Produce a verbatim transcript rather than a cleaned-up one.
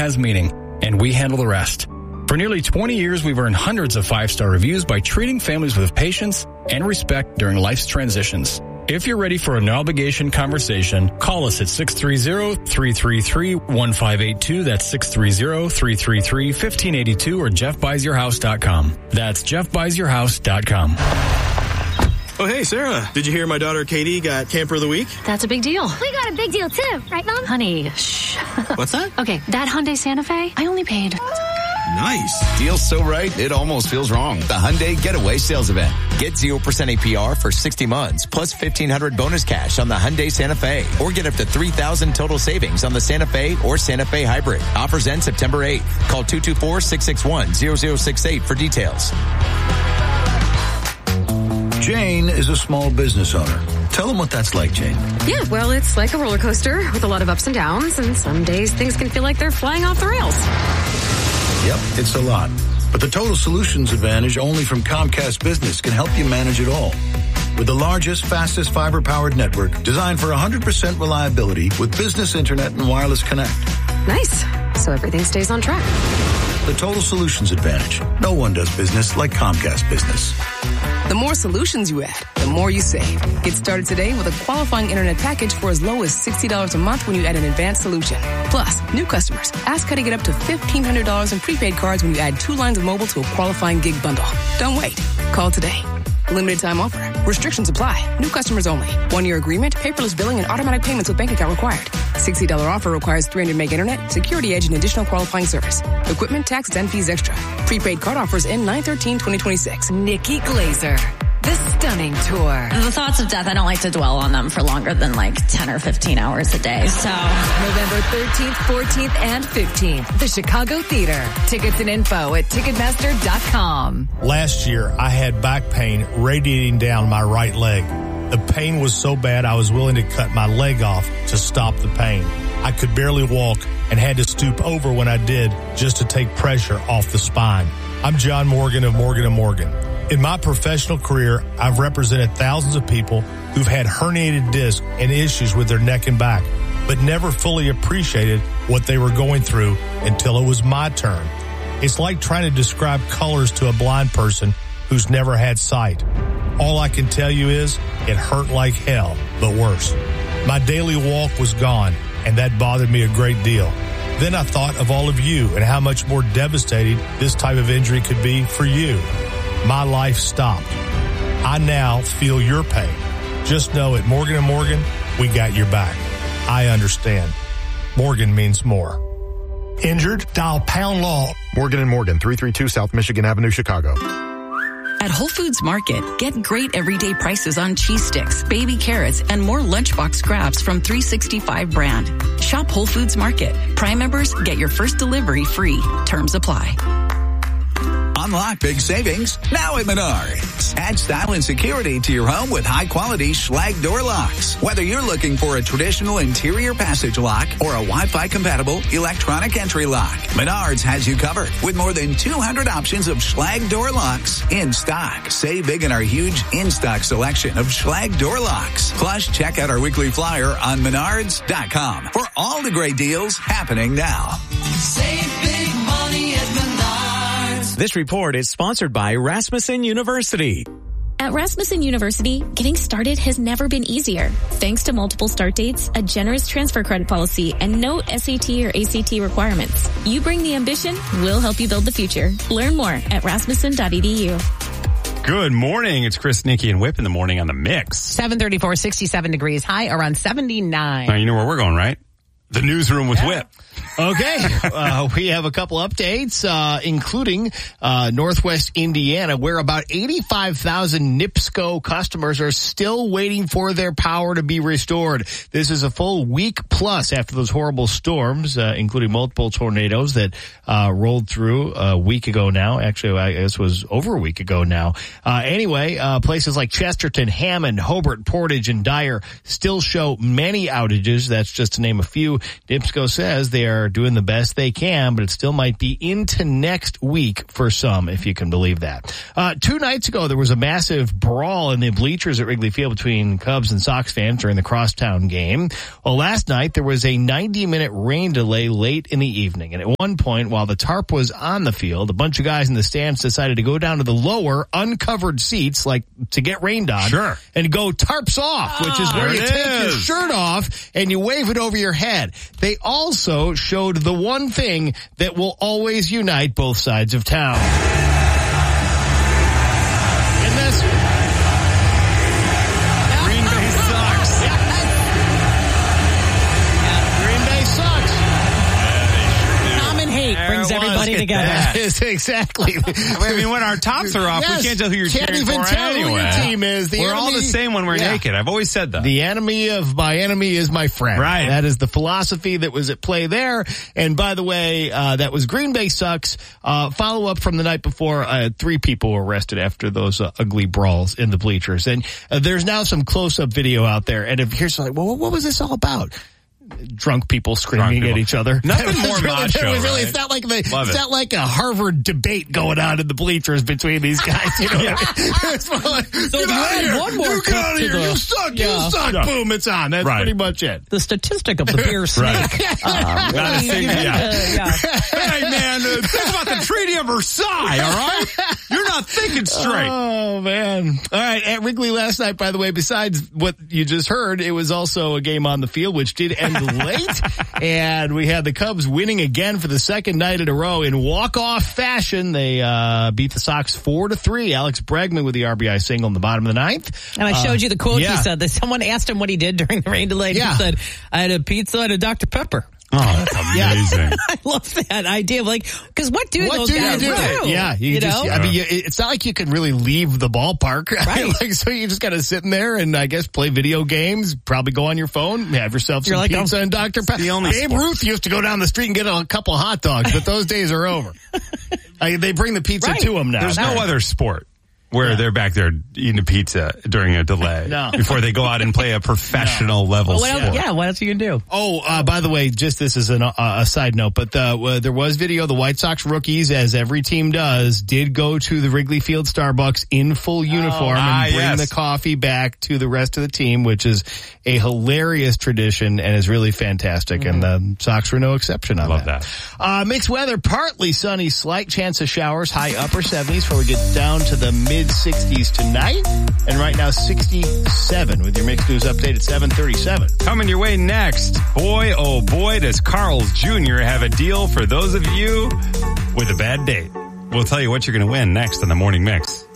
has meaning, and we handle the rest. For nearly twenty years, we've earned hundreds of five-star reviews by treating families with patience and respect during life's transitions. If you're ready for a no-obligation conversation, call us at six three zero, three three three, one five eight two. That's six three zero, three three three, one five eight two or jeff buys your house dot com. That's jeff buys your house dot com. Oh, hey, Sarah. Did you hear my daughter Katie got Camper of the Week? That's a big deal. We got a big deal, too. Right, Mom? Honey, shh. What's that? Okay, that Hyundai Santa Fe, I only paid... Nice. Deal's so right, it almost feels wrong. The Hyundai Getaway Sales Event. Get zero percent A P R for sixty months, plus fifteen hundred dollars bonus cash on the Hyundai Santa Fe. Or get up to three thousand dollars total savings on the Santa Fe or Santa Fe Hybrid. Offers end September eighth. Call two two four, six six one, zero zero six eight for details. Jane is a small business owner. Tell them what that's like, Jane. Yeah, well, it's like a roller coaster with a lot of ups and downs, and some days things can feel like they're flying off the rails. Yep, it's a lot. But the Total Solutions Advantage only from Comcast Business can help you manage it all. With the largest, fastest fiber-powered network designed for one hundred percent reliability with business internet and wireless connect. Nice. So everything stays on track. The Total Solutions Advantage. No one does business like Comcast Business. The more solutions you add, the more you save. Get started today with a qualifying internet package for as low as sixty dollars a month when you add an advanced solution. Plus, new customers, ask how to get up to fifteen hundred dollars in prepaid cards when you add two lines of mobile to a qualifying gig bundle. Don't wait. Call today. Limited time offer. Restrictions apply. New customers only. One-year agreement, paperless billing, and automatic payments with bank account required. sixty dollars offer requires three hundred meg internet, security edge, and additional qualifying service. Equipment, taxes, and fees extra. Prepaid card offers end nine thirteen twenty twenty-six. Nikki Glazer. The Stunning Tour. The thoughts of death, I don't like to dwell on them for longer than like ten or fifteen hours a day. So November thirteenth, fourteenth, and fifteenth. The Chicago Theater. Tickets and info at ticketmaster dot com. Last year, I had back pain radiating down my right leg. The pain was so bad I was willing to cut my leg off to stop the pain. I could barely walk and had to stoop over when I did just to take pressure off the spine. I'm John Morgan of Morgan and Morgan. In my professional career, I've represented thousands of people who've had herniated discs and issues with their neck and back, but never fully appreciated what they were going through until it was my turn. It's like trying to describe colors to a blind person who's never had sight. All I can tell you is it hurt like hell, but worse. My daily walk was gone, and that bothered me a great deal. Then I thought of all of you and how much more devastating this type of injury could be for you. My life stopped. I now feel your pain. Just know at Morgan and Morgan, we got your back. I understand. Morgan means more. Injured? Dial pound law. Morgan and Morgan, three thirty-two South Michigan Avenue, Chicago. At Whole Foods Market, get great everyday prices on cheese sticks, baby carrots, and more lunchbox scraps from three sixty-five brand. Shop Whole Foods Market. Prime members get your first delivery free. Terms apply. Unlock big savings now at Menards. Add style and security to your home with high-quality Schlage door locks. Whether you're looking for a traditional interior passage lock or a Wi-Fi compatible electronic entry lock, Menards has you covered with more than two hundred options of Schlage door locks in stock. Save big in our huge in-stock selection of Schlage door locks. Plus, check out our weekly flyer on menards dot com for all the great deals happening now. Save big money at Menards. This report is sponsored by Rasmussen University. At Rasmussen University, getting started has never been easier. Thanks to multiple start dates, a generous transfer credit policy, and no S A T or A C T requirements. You bring the ambition, we'll help you build the future. Learn more at rasmussen dot e d u. Good morning. It's Chris, Nikki, and Whip in the morning on the Mix. seven thirty-four, sixty-seven degrees, high around seventy-nine. Now, you know where we're going, right? The newsroom with yeah. Whip. Okay. Uh, we have a couple updates, uh, including, uh, Northwest Indiana, where about eighty-five thousand NIPSCO customers are still waiting for their power to be restored. This is a full week plus after those horrible storms, uh, including multiple tornadoes that, uh, rolled through a week ago now. Actually, I guess it was over a week ago now. Uh, anyway, uh, places like Chesterton, Hammond, Hobart, Portage, and Dyer still show many outages. That's just to name a few. NIPSCO says they are are doing the best they can, but it still might be into next week for some, if you can believe that. Uh, two nights ago, there was a massive brawl in the bleachers at Wrigley Field between Cubs and Sox fans during the crosstown game. Well, last night, there was a ninety-minute rain delay late in the evening. And at one point, while the tarp was on the field, a bunch of guys in the stands decided to go down to the lower, uncovered seats, like to get rained on. Sure. And go tarps off, which is where There you it take your is. shirt off and you wave it over your head. They also showed the one thing that will always unite both sides of town. In this, Green Bay sucks. Green Bay sucks. Common hate brings There it was. everybody Get together. That is exactly. I mean, when our tops are off, Yes. we can't tell who you're Can't cheering even for tell who anyway. your team is. The we're all enemy- the same when we're Yeah. naked. I've always said that. The enemy of my enemy is my friend. Right. That is the philosophy that was at play there. And by the way, uh, that was Green Bay sucks. Uh, follow up from the night before, uh, three people were arrested after those uh, ugly brawls in the bleachers. And uh, there's now some close-up video out there. And if here's like, well, what was this all about? Drunk people screaming people. at each other. Nothing That was more really, macho, that was really, right? It's not like the, Love it's it. not like a Harvard debate going on in the bleachers between these guys. You know, it's more like, So get you out add of here. one more You get out of clip here. to the- You suck. Yeah. You suck. Yeah. Boom. It's on. That's Right. pretty much it. The statistic of the beer snake. Uh, Gotta really, say, you yeah. have to- yeah. Hey, man, uh, think about the Treaty of Versailles, all right? You're not thinking straight. Oh, man. All right. At Wrigley last night, by the way, besides what you just heard, it was also a game on the field, which did end late. And we had the Cubs winning again for the second night in a row in walk-off fashion. They uh beat the Sox four to three. Alex Bregman with the R B I single in the bottom of the ninth. And I showed Uh, you the quote yeah. he said that someone asked him what he did during the rain delay. And Yeah. He said, I had a pizza and a Doctor Pepper. Oh, that's amazing. I love that idea. Like, because what do What those do you guys do? do? Yeah, you, You just, know? I mean, you, it's not like you can really leave the ballpark. Right. Like, so you just got to sit in there and I guess play video games, probably go on your phone, have yourself some You're like, pizza I'm- and Doctor Pepper. the only Babe sport. Ruth used to go down the street and get a couple of hot dogs, but those days are over. I, they bring the pizza Right. to them now. There's no other sport where Yeah. they're back there eating a pizza during a delay No. before they go out and play a professional level Well, what sport. else, yeah, what else you can do? Oh, uh, by the way, just this is an, uh, a side note, but uh, uh, there was video. The White Sox rookies, as every team does, did go to the Wrigley Field Starbucks in full uniform Ah, and bring yes. the coffee back to the rest of the team, which is a hilarious tradition and is really fantastic. And the Sox were no exception on Love that. that. Uh, mixed weather, partly sunny, slight chance of showers, high upper seventies, before we get down to the mid sixties tonight. And right now, sixty-seven with your mixed news update at seven thirty-seven. Coming your way next. Boy, oh boy, does Carl's Junior have a deal for those of you with a bad date. We'll tell you what you're going to win next on the Morning Mix.